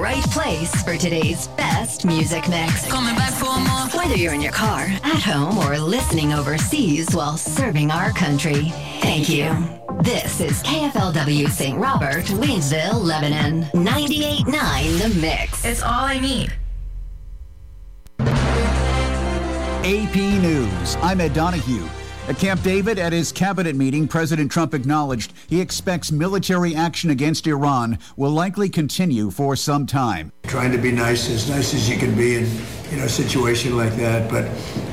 right place for today's best music mix. Coming back for more. Whether you're in your car, at home, or listening overseas while serving our country, thank you. This is KFLW St. Robert, Waynesville, Lebanon. 98.9 The Mix. It's all I need. AP News. I'm Ed Donahue. At Camp David, at his cabinet meeting, President Trump acknowledged he expects military action against Iran will likely continue for some time. Trying to be nice as you can be in a situation like that, but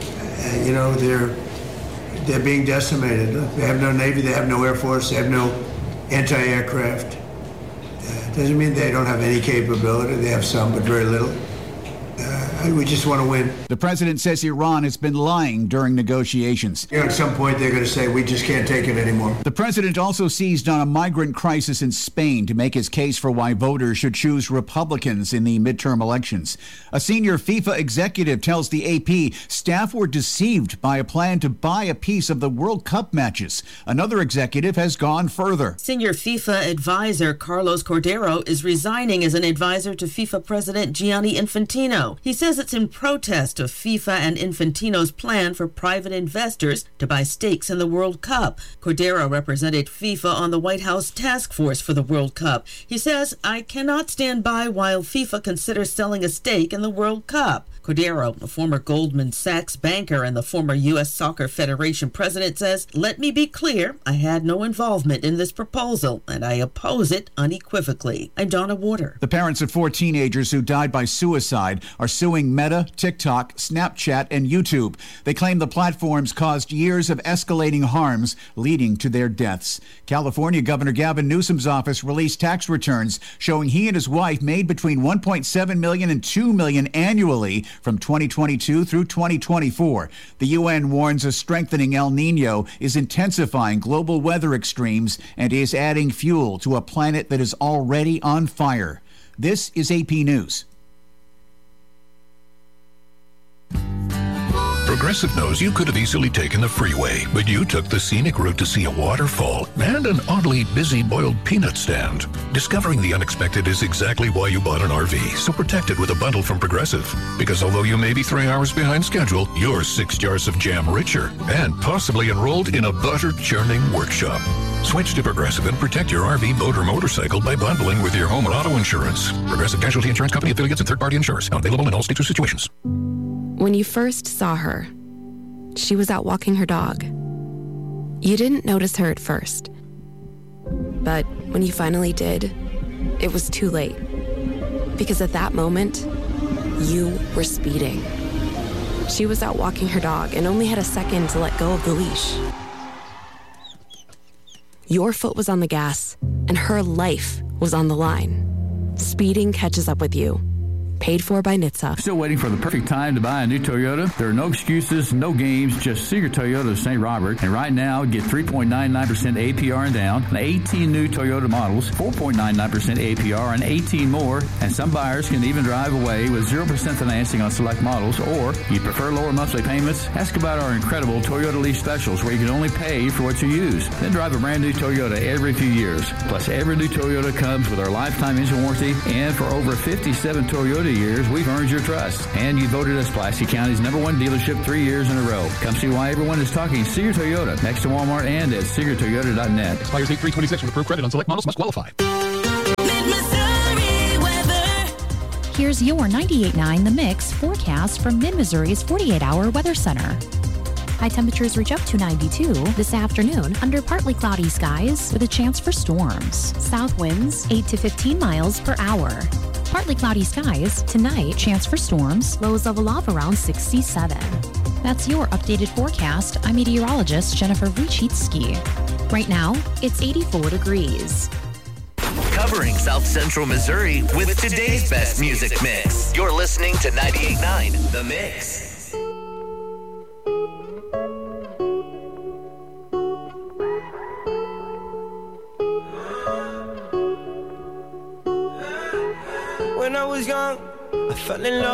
they're being decimated. They have no Navy, they have no Air Force, they have no anti-aircraft. Doesn't mean they don't have any capability. They have some, but very little. We just want to win. The president says Iran has been lying during negotiations. At some point, they're going to say, we just can't take it anymore. The president also seized on a migrant crisis in Spain to make his case for why voters should choose Republicans in the midterm elections. A senior FIFA executive tells the AP staff were deceived by a plan to buy a piece of the World Cup matches. Another executive has gone further. Senior FIFA advisor Carlos Cordero is resigning as an advisor to FIFA President Gianni Infantino. He says it's in protest of FIFA and Infantino's plan for private investors to buy stakes in the World Cup. Cordero represented FIFA on the White House task force for the World Cup. He says, I cannot stand by while FIFA considers selling a stake in the World Cup. Cordero, a former Goldman Sachs banker and the former U.S. Soccer Federation president, says, let me be clear, I had no involvement in this proposal, and I oppose it unequivocally. I'm Donna Warder. The parents of 4 teenagers who died by suicide are suing Meta, TikTok, Snapchat, and YouTube. They claim the platforms caused years of escalating harms leading to their deaths. California Governor Gavin Newsom's office released tax returns showing he and his wife made between $1.7 million and $2 million annually from 2022 through 2024. The UN warns a strengthening El Nino is intensifying global weather extremes and is adding fuel to a planet that is already on fire. This is AP News. Progressive knows you could have easily taken the freeway, but you took the scenic route to see a waterfall and an oddly busy boiled peanut stand. Discovering the unexpected is exactly why you bought an RV, so protect it with a bundle from Progressive. Because although you may be 3 hours behind schedule, you're 6 jars of jam richer and possibly enrolled in a butter churning workshop. Switch to Progressive and protect your RV, boat, or motorcycle by bundling with your home and auto insurance. Progressive Casualty Insurance Company affiliates and third-party insurers. Not available in all states or situations. When you first saw her, she was out walking her dog. You didn't notice her at first. But when you finally did, it was too late. Because at that moment, you were speeding. She was out walking her dog and only had a second to let go of the leash. Your foot was on the gas, and her life was on the line. Speeding catches up with you. Paid for by NHTSA. Still waiting for the perfect time to buy a new Toyota? There are no excuses, no games, just Seeger Toyota of St. Robert. And right now, get 3.99% APR and down on 18 new Toyota models, 4.99% APR on 18 more, and some buyers can even drive away with 0% financing on select models. Or, you prefer lower monthly payments? Ask about our incredible Toyota lease specials where you can only pay for what you use. Then drive a brand new Toyota every few years. Plus, every new Toyota comes with our lifetime engine warranty, and for over 57 Toyota years, we've earned your trust. And you voted us Pulaski County's #1 dealership 3 years in a row. Come see why everyone is talking Seeger Toyota next to Walmart and at SeegerToyota.net. Expires 8/3/26 with approved credit on select models must qualify. Here's your 98.9 The Mix forecast from Mid-Missouri's 48-hour weather center. High temperatures reach up to 92 this afternoon under partly cloudy skies with a chance for storms. South winds 8 to 15 miles per hour. Partly cloudy skies tonight, chance for storms, lows level off around 67. That's your updated forecast. I'm meteorologist Jennifer Vuchitsky. Right now, it's 84 degrees. Covering South Central Missouri with today's best music mix. You're listening to 98.9 The Mix. When I was young, I fell in love